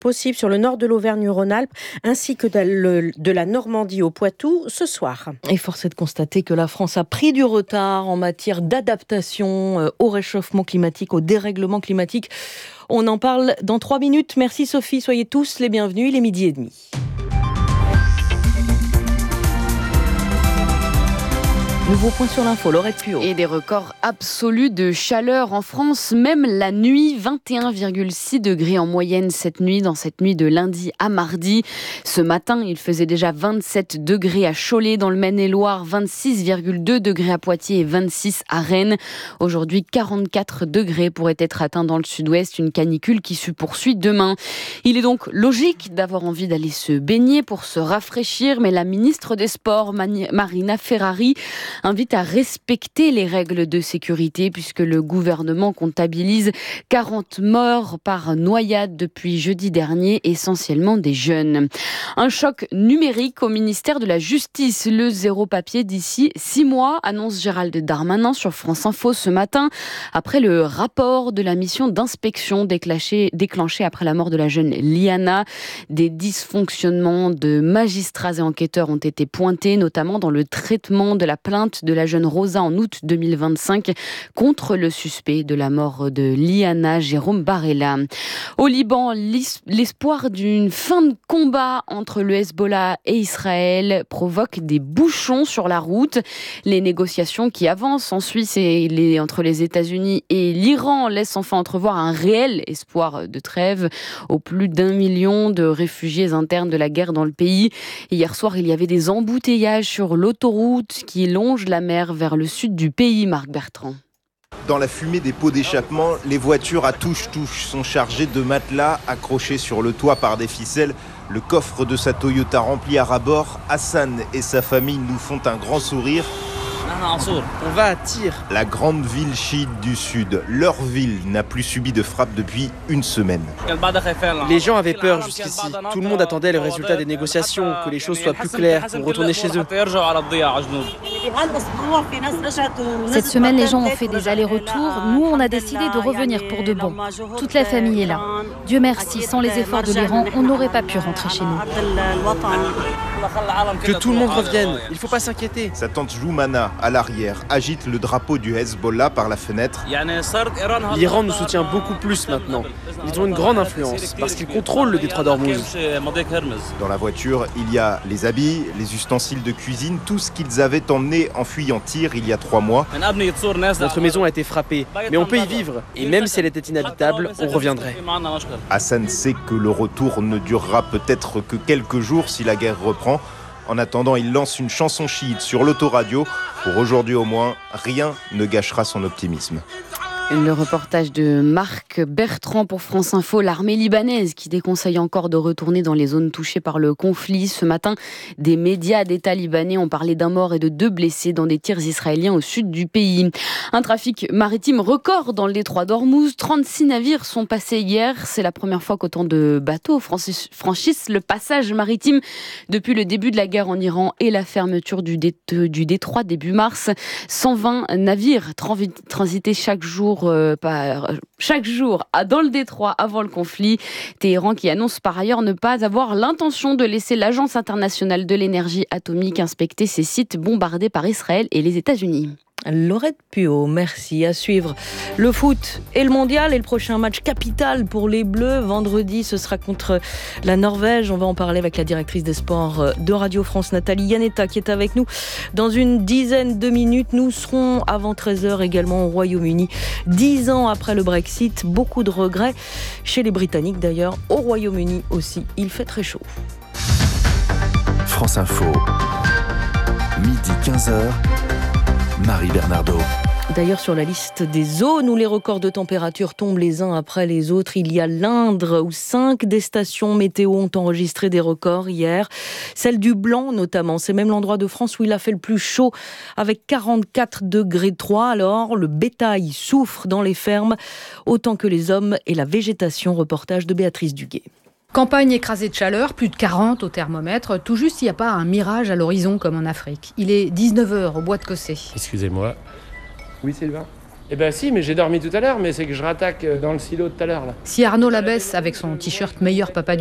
possible sur le nord de l'Auvergne-Rhône-Alpes ainsi que de la Normandie au Poitou ce soir. Et force est de constater que la France a pris du retard en matière d'adaptation au réchauffement climatique, au dérèglement climatique. On en parle dans 3 minutes. Merci Sophie, soyez tous les bienvenus, il est 12h30. Nouveau point sur l'info, Laurette Puot. Et des records absolus de chaleur en France, même la nuit, 21,6 degrés en moyenne cette nuit, dans cette nuit de lundi à mardi. Ce matin, il faisait déjà 27 degrés à Cholet, dans le Maine-et-Loire, 26,2 degrés à Poitiers et 26 à Rennes. Aujourd'hui, 44 degrés pourraient être atteints dans le sud-ouest, une canicule qui se poursuit demain. Il est donc logique d'avoir envie d'aller se baigner pour se rafraîchir, mais la ministre des Sports, Marina Ferrari, invite à respecter les règles de sécurité puisque le gouvernement comptabilise 40 morts par noyade depuis jeudi dernier, essentiellement des jeunes. Un choc numérique au ministère de la Justice. Le zéro papier d'ici 6 mois, annonce Gérald Darmanin sur France Info ce matin, après le rapport de la mission d'inspection déclenché après la mort de la jeune Liana. Des dysfonctionnements de magistrats et enquêteurs ont été pointés, notamment dans le traitement de la plainte de la jeune Rosa en août 2025 contre le suspect de la mort de Liana, Jérôme Barella. Au Liban, l'espoir d'une fin de combat entre le Hezbollah et Israël provoque des bouchons sur la route. Les négociations qui avancent en Suisse et entre les États-Unis et l'Iran laissent enfin entrevoir un réel espoir de trêve aux plus d'1 million de réfugiés internes de la guerre dans le pays. Hier soir, il y avait des embouteillages sur l'autoroute qui longe la mer vers le sud du pays, Marc Bertrand. Dans la fumée des pots d'échappement, les voitures à touche-touche sont chargées de matelas accrochés sur le toit par des ficelles. Le coffre de sa Toyota rempli à ras-bord, Hassan et sa famille nous font un grand sourire. On va à Tyr. La grande ville chiite du sud. Leur ville n'a plus subi de frappe depuis une semaine. Les gens avaient peur jusqu'ici. Tout le monde attendait le résultat des négociations, que les choses soient plus claires pour retourner chez eux. Cette semaine, les gens ont fait des allers-retours. Nous, on a décidé de revenir pour de bon. Toute la famille est là. Dieu merci, sans les efforts de l'Iran, on n'aurait pas pu rentrer chez nous. Que tout le monde revienne, il ne faut pas s'inquiéter. Sa tante Joumana, à l'arrière, agite le drapeau du Hezbollah par la fenêtre. L'Iran nous soutient beaucoup plus maintenant. Ils ont une grande influence parce qu'ils contrôlent le détroit d'Ormuz. Dans la voiture, il y a les habits, les ustensiles de cuisine, tout ce qu'ils avaient emmené en fuyant Tyr il y a 3 mois. Notre maison a été frappée, mais on peut y vivre. Et même si elle était inhabitable, on reviendrait. Hassan sait que le retour ne durera peut-être que quelques jours si la guerre reprend. En attendant, il lance une chanson chiite sur l'autoradio. Pour aujourd'hui au moins, rien ne gâchera son optimisme. Le reportage de Marc Bertrand pour France Info. L'armée libanaise qui déconseille encore de retourner dans les zones touchées par le conflit. Ce matin, des médias d'État libanais ont parlé d'un mort et de 2 blessés dans des tirs israéliens au sud du pays. Un trafic maritime record dans le détroit d'Ormuz. 36 navires sont passés hier. C'est la première fois qu'autant de bateaux franchissent le passage maritime depuis le début de la guerre en Iran et la fermeture du détroit début mars. 120 navires transitaient chaque jour dans le détroit avant le conflit. Téhéran qui annonce par ailleurs ne pas avoir l'intention de laisser l'Agence internationale de l'énergie atomique inspecter ces sites bombardés par Israël et les États-Unis. Laurette Puot, merci. À suivre le foot et le mondial et le prochain match capital pour les Bleus. Vendredi, ce sera contre la Norvège. On va en parler avec la directrice des sports de Radio France, Nathalie Yanetta, qui est avec nous dans une dizaine de minutes. Nous serons avant 13h également au Royaume-Uni. 10 ans après le Brexit, beaucoup de regrets chez les Britanniques d'ailleurs. Au Royaume-Uni aussi, il fait très chaud. France Info, midi 15h. Marie Bernardo. D'ailleurs, sur la liste des zones où les records de température tombent les uns après les autres, il y a l'Indre, où 5 des stations météo ont enregistré des records hier. Celle du Blanc, notamment. C'est même l'endroit de France où il a fait le plus chaud, avec 44 degrés 3. Alors, le bétail souffre dans les fermes, autant que les hommes et la végétation. Reportage de Béatrice Duguet. Campagne écrasée de chaleur, plus de 40 au thermomètre. Tout juste, il n'y a pas un mirage à l'horizon comme en Afrique. Il est 19h au bois de Cossé. Excusez-moi. Oui, Sylvain. Eh ben si, mais j'ai dormi tout à l'heure, mais c'est que je rattaque dans le silo tout à l'heure là. Si Arnaud Labesse, avec son t-shirt meilleur papa